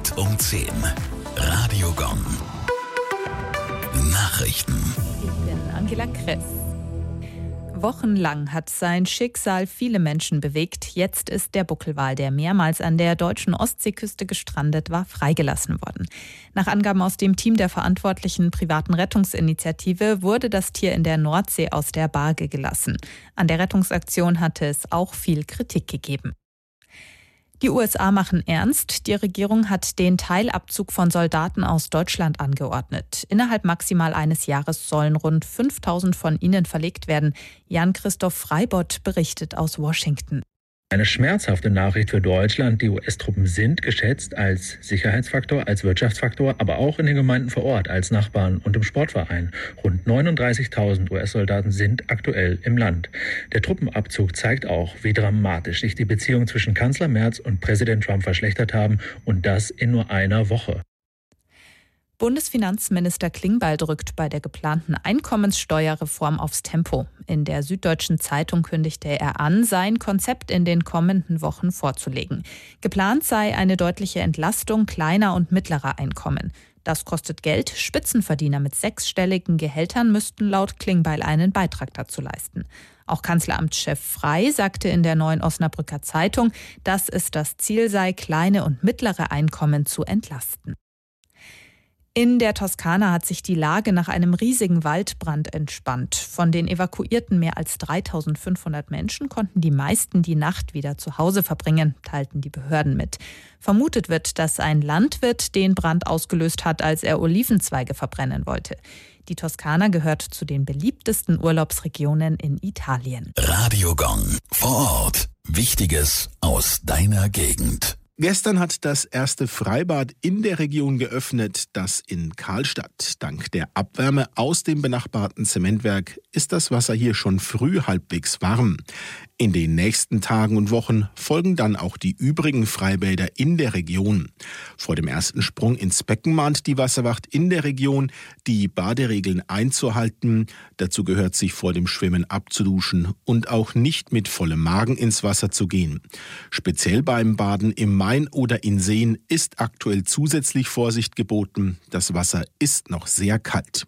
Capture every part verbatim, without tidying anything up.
Punkt um zehn. Radio Gong. Nachrichten. Ich bin Angela Kress. Wochenlang hat sein Schicksal viele Menschen bewegt. Jetzt ist der Buckelwal, der mehrmals an der deutschen Ostseeküste gestrandet war, freigelassen worden. Nach Angaben aus dem Team der verantwortlichen privaten Rettungsinitiative wurde das Tier in der Nordsee aus der Barge gelassen. An der Rettungsaktion hatte es auch viel Kritik gegeben. Die U S A machen ernst. Die Regierung hat den Teilabzug von Soldaten aus Deutschland angeordnet. Innerhalb maximal eines Jahres sollen rund fünftausend von ihnen verlegt werden. Jan-Christoph Freibott berichtet aus Washington. Eine schmerzhafte Nachricht für Deutschland. Die U S-Truppen sind geschätzt als Sicherheitsfaktor, als Wirtschaftsfaktor, aber auch in den Gemeinden vor Ort, als Nachbarn und im Sportverein. Rund neununddreißigtausend U S-Soldaten sind aktuell im Land. Der Truppenabzug zeigt auch, wie dramatisch sich die Beziehungen zwischen Kanzler Merz und Präsident Trump verschlechtert haben, und das in nur einer Woche. Bundesfinanzminister Klingbeil drückt bei der geplanten Einkommenssteuerreform aufs Tempo. In der Süddeutschen Zeitung kündigte er an, sein Konzept in den kommenden Wochen vorzulegen. Geplant sei eine deutliche Entlastung kleiner und mittlerer Einkommen. Das kostet Geld. Spitzenverdiener mit sechsstelligen Gehältern müssten laut Klingbeil einen Beitrag dazu leisten. Auch Kanzleramtschef Frey sagte in der Neuen Osnabrücker Zeitung, dass es das Ziel sei, kleine und mittlere Einkommen zu entlasten. In der Toskana hat sich die Lage nach einem riesigen Waldbrand entspannt. Von den evakuierten mehr als dreitausendfünfhundert Menschen konnten die meisten die Nacht wieder zu Hause verbringen, teilten die Behörden mit. Vermutet wird, dass ein Landwirt den Brand ausgelöst hat, als er Olivenzweige verbrennen wollte. Die Toskana gehört zu den beliebtesten Urlaubsregionen in Italien. Radio Gong. Vor Ort. Wichtiges aus deiner Gegend. Gestern hat das erste Freibad in der Region geöffnet, das in Karlstadt. Dank der Abwärme aus dem benachbarten Zementwerk ist das Wasser hier schon früh halbwegs warm. In den nächsten Tagen und Wochen folgen dann auch die übrigen Freibäder in der Region. Vor dem ersten Sprung ins Becken mahnt die Wasserwacht in der Region, die Baderegeln einzuhalten. Dazu gehört, sich vor dem Schwimmen abzuduschen und auch nicht mit vollem Magen ins Wasser zu gehen. Speziell beim Baden im Main oder in Seen ist aktuell zusätzlich Vorsicht geboten. Das Wasser ist noch sehr kalt.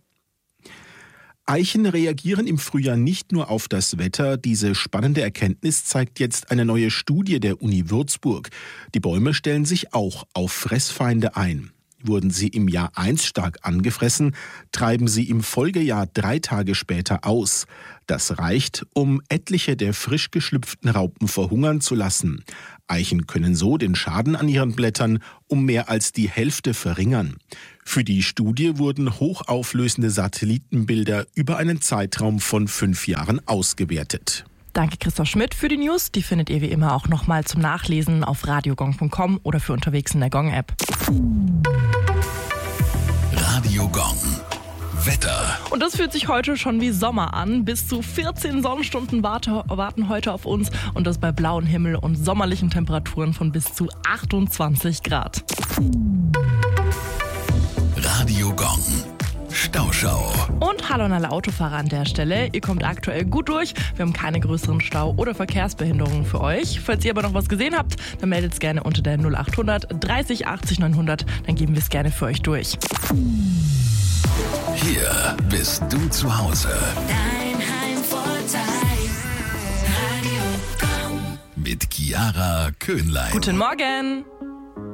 Eichen reagieren im Frühjahr nicht nur auf das Wetter. Diese spannende Erkenntnis zeigt jetzt eine neue Studie der Uni Würzburg. Die Bäume stellen sich auch auf Fressfeinde ein. Wurden sie im Jahr eins stark angefressen, treiben sie im Folgejahr drei Tage später aus. Das reicht, um etliche der frisch geschlüpften Raupen verhungern zu lassen. Eichen können so den Schaden an ihren Blättern um mehr als die Hälfte verringern. Für die Studie wurden hochauflösende Satellitenbilder über einen Zeitraum von fünf Jahren ausgewertet. Danke Christoph Schmidt für die News. Die findet ihr wie immer auch nochmal zum Nachlesen auf radiogong punkt com oder für unterwegs in der Gong-App. Radio Gong. Wetter. Und das fühlt sich heute schon wie Sommer an. Bis zu vierzehn Sonnenstunden warte, warten heute auf uns und das bei blauem Himmel und sommerlichen Temperaturen von bis zu achtundzwanzig Grad. Radio Gong. Stauschau. Und hallo an alle Autofahrer an der Stelle. Ihr kommt aktuell gut durch. Wir haben keine größeren Stau- oder Verkehrsbehinderungen für euch. Falls ihr aber noch was gesehen habt, dann meldet es gerne unter der null achthundert dreißig achtzig neunhundert. Dann geben wir es gerne für euch durch. Hier bist du zu Hause. Dein Heimvorteil. Radio Gong. Mit Chiara Köhnlein. Guten Morgen.